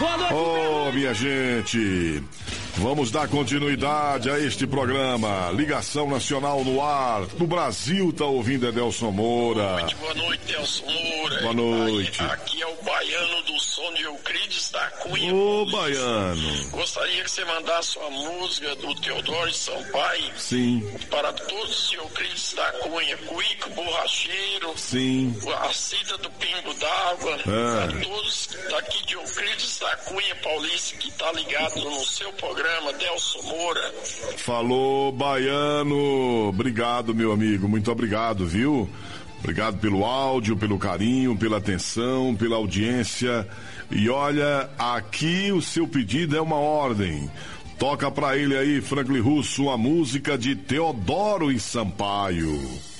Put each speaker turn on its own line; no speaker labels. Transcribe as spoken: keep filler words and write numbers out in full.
Boa noite,
Ô, oh, minha gente, vamos dar continuidade a este programa. Ligação Nacional no ar. No Brasil tá ouvindo Edelson Moura.
Muito boa noite, Edelson Moura.
Boa noite.
Aqui é o Baiano do som de Euclides da Cunha.
Ô, Baiano.
Gostaria que você mandasse uma música do Teodoro Sampaio.
Sim.
Para todos os Euclides da Cunha. Cuico Borracheiro.
Sim.
A Cida do Pingo d'Água.
É.
Para todos daqui de Euclides da Cunha Paulista que tá ligado no seu programa, Edelson Moura.
Falou, Baiano. Obrigado, meu amigo. Muito obrigado, viu? Obrigado pelo áudio, pelo carinho, pela atenção, pela audiência. E olha, aqui o seu pedido é uma ordem. Toca pra ele aí, Franklin Russo, a música de Teodoro e Sampaio.